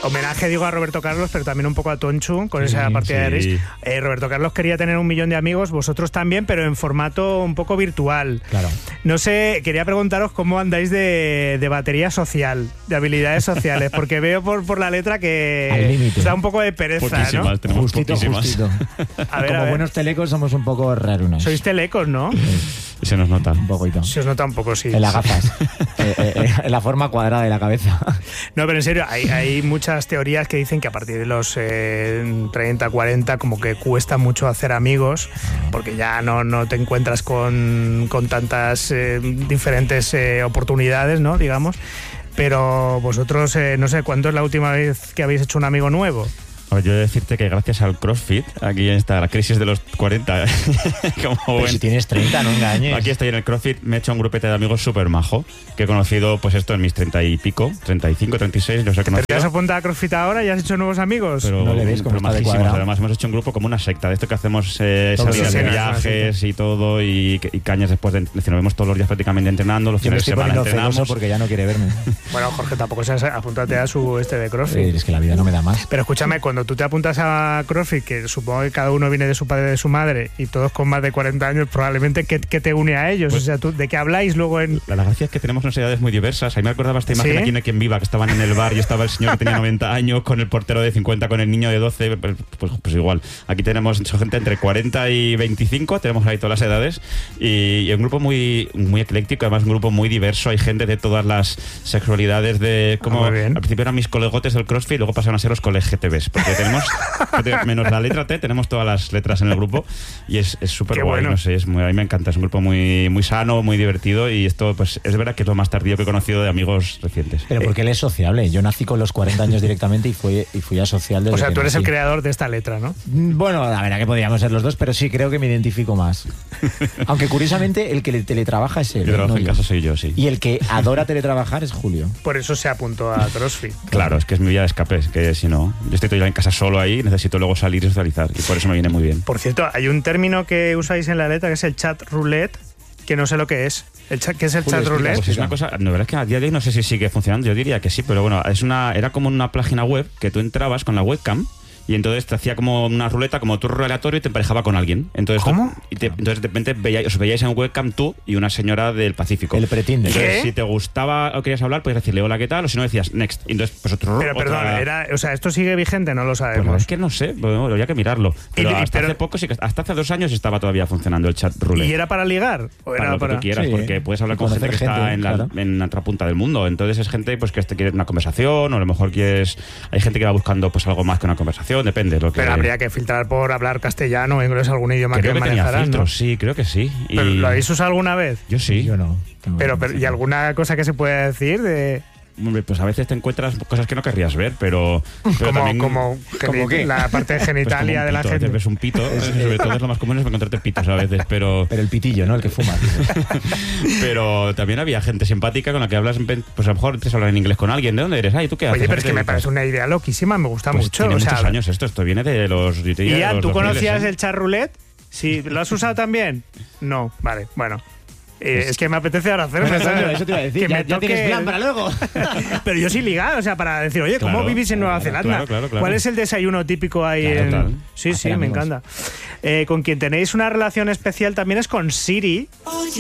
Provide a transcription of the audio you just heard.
Homenaje, digo, a Roberto Carlos, pero también un poco a Tonchu con esa partida de Risk. Roberto Carlos quería tener 1 millón de amigos, vosotros también, pero en formato un poco virtual. Claro. No sé, quería preguntaros cómo andáis de batería social, de habilidades sociales, porque veo por la letra que da un poco de pereza, poquísimas, ¿no? tenemos Justito. A ver, Como buenos telecos somos un poco rarunos. Sois telecos, ¿no? Se nos nota. Un poquito. Se os nota un poco, sí. En las gafas. En la forma cuadrada de la cabeza. No, pero en serio, hay muchas teorías que dicen que a partir de los 30, 40 como que cuesta mucho hacer amigos, porque ya no te encuentras con tantas diferentes oportunidades, ¿no? Digamos. Pero vosotros, no sé, ¿cuándo es la última vez que habéis hecho un amigo nuevo? A ver, yo he de decirte que gracias al CrossFit, aquí está la crisis de los 40. Pero si tienes 30, no engañes. Aquí estoy en el CrossFit, me he hecho un grupete de amigos súper majo, que he conocido, pues esto en mis 30 y pico, 35, 36, los he conocido. ¿Te has apuntado a CrossFit ahora y has hecho nuevos amigos? Pero, no le ves como está de majísimos. cuadrado. Además, hemos hecho un grupo como una secta, de esto que hacemos salidas de viajes y todo, y cañas después de... Nos vemos todos los días prácticamente entrenando, los Yo me fines de estoy semana poniendo celoso entrenamos. porque ya no quiere verme. Bueno, Jorge, tampoco seas, apúntate a su de CrossFit. Es que la vida no me da más. Pero escúchame, cuando tú te apuntas a CrossFit, que supongo que cada uno viene de su padre y de su madre, y todos con más de 40 años, probablemente, ¿qué te une a ellos? Pues, o sea, ¿de qué habláis luego en...? La gracia es que tenemos unas edades muy diversas. A mí me acordaba esta imagen aquí en Quien Viva, que estaban en el bar y estaba el señor que tenía 90 años con el portero de 50, con el niño de 12, pues igual. Aquí tenemos gente entre 40 y 25, tenemos ahí todas las edades, y un grupo muy, muy ecléctico, además un grupo muy diverso. Hay gente de todas las sexualidades, como al principio eran mis colegotes del CrossFit, luego pasaron a ser los coleGTBs, porque tenemos, menos la letra T, tenemos todas las letras en el grupo, y es súper guay, bueno. No sé, a mí me encanta, es un grupo muy, muy sano, muy divertido, y esto pues es verdad que es lo más tardío que he conocido de amigos recientes. Pero porque él es sociable. Yo nací con los 40 años directamente y fui a social desde. O sea, tú eres nací. el creador de esta letra, ¿no? Bueno, la verdad que podríamos ser los dos, pero sí creo que me identifico más. Aunque curiosamente el que teletrabaja es él. Yo trabajo en casa, soy yo, sí. Y el que adora teletrabajar es Julio. Por eso se apuntó a CrossFit. Claro, es que es mi vía de escape, es que si no, yo estoy todo el día en casa solo ahí, necesito luego salir y socializar, y por eso me viene muy bien. Por cierto, hay un término que usáis en la letra que es el chat roulette, que no sé lo que es. ¿Qué es el chat roulette? Pues es una cosa, la verdad es que a día de hoy no sé si sigue funcionando, yo diría que sí, pero bueno, era como una página web que tú entrabas con la webcam y entonces te hacía como una ruleta, como turno aleatorio, y te emparejaba con alguien. Entonces, ¿cómo? Entonces de repente os veíais en webcam tú y una señora del Pacífico. El pretende. Entonces, si te gustaba o querías hablar, podías decirle hola, ¿qué tal? O si no, decías next. Y entonces, pues Pero perdón, o sea, ¿esto sigue vigente? No lo sabemos. Pues es que no sé, bueno, habría que mirararlo. Pero hasta hace poco, hasta hace 2 años estaba todavía funcionando el chat roulette. ¿Y era para ligar? ¿O era para lo que tú quieras, porque puedes hablar con gente que está en la otra punta del mundo. Entonces es gente pues que quiere una conversación, o a lo mejor hay gente que va buscando pues algo más que una conversación, depende de lo que... Pero habría que filtrar por hablar castellano o inglés, algún idioma creo que manejarán, filtros, ¿no? Sí, creo que sí. ¿Pero lo habéis usado alguna vez? Yo sí. Yo no. Pero ¿y alguna cosa que se pueda decir de...? Pues a veces te encuentras cosas que no querrías ver, pero también... ¿Cómo qué? La parte genitalia pues de la gente. Te ves un pito, sobre todo es lo más común es encontrarte pitos a veces, pero el pitillo, ¿no? El que fuma. Pero también había gente simpática con la que hablas, pues a lo mejor empiezas a hablar en inglés con alguien. ¿De dónde eres? ¿Y tú qué haces? Oye, pero es que me parece una idea loquísima, me gusta mucho. Tiene muchos años esto viene de los... Ian, ¿tú conocías el chat roulette? Sí, ¿lo has usado también? No, vale, bueno. Es que me apetece ahora hacerlo. Eso te iba a decir. Que ya tienes plan para luego. Pero yo sí ligado, o sea, para decir, oye, ¿cómo vivís en Nueva Zelanda? Claro. ¿Cuál es el desayuno típico ahí? Sí, me encanta. Con quien tenéis una relación especial también es con Siri.